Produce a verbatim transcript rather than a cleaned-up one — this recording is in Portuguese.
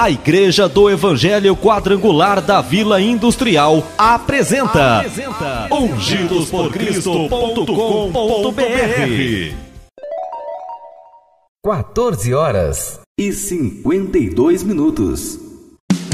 A Igreja do Evangelho Quadrangular da Vila Industrial apresenta, apresenta ungidos por cristo ponto com ponto b r. quatorze horas e cinquenta e dois minutos.